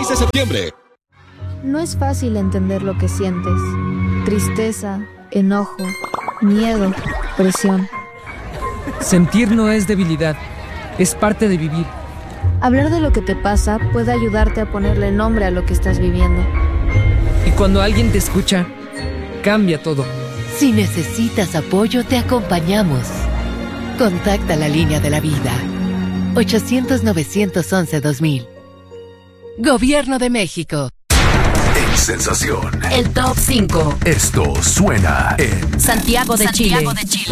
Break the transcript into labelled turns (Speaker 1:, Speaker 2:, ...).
Speaker 1: 6 de septiembre.
Speaker 2: No es fácil entender lo que sientes. Tristeza, enojo, miedo, presión.
Speaker 3: Sentir no es debilidad, es parte de vivir.
Speaker 2: Hablar de lo que te pasa puede ayudarte a ponerle nombre a lo que estás viviendo.
Speaker 3: Y cuando alguien te escucha, cambia todo.
Speaker 4: Si necesitas apoyo, te acompañamos. Contacta la línea de la vida. 800-911-2000. Gobierno de México.
Speaker 5: En Sensación.
Speaker 6: El Top 5.
Speaker 5: Esto suena en
Speaker 6: Santiago de Chile.